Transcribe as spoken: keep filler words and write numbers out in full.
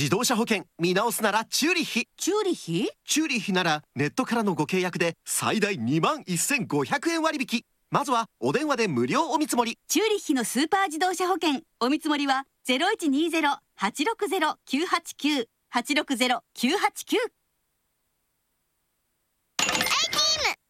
自動車保険見直すならチューリッヒ。 チューリッヒチューリッヒならネットからのご契約で最大にまんせんごひゃくえん割引。まずはお電話で無料お見積もり。 チューリッヒのスーパー自動車保険お見積もりは ゼロいちにゼロ はちろくゼロ きゅうはちきゅう はちろくゼロ きゅうはちきゅう